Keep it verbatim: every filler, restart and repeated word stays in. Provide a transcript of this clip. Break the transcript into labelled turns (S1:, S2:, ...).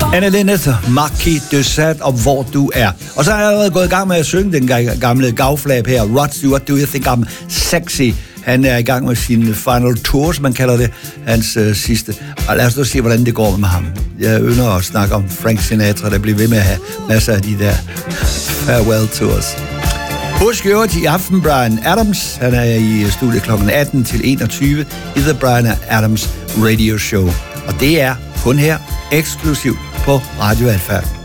S1: Anne Linnet, Marquis de Sade, og Hvor du er. Og så er jeg allerede gået i gang med at synge den gamle gavflab her. Rod Stewart, Do You Think I'm Sexy? Han er i gang med sin final tour, som man kalder det, hans øh, sidste. Og lad os nu se, hvordan det går med ham. Jeg ynder at snakke om Frank Sinatra, der bliver ved med at have masser af de der farewell tours. Husk i øvrigt i aften Bryan Adams. Han er i studiet klokken atten til enogtyve i The Bryan Adams Radio Show. Og det er kun her eksklusivt på Radio Adfærd.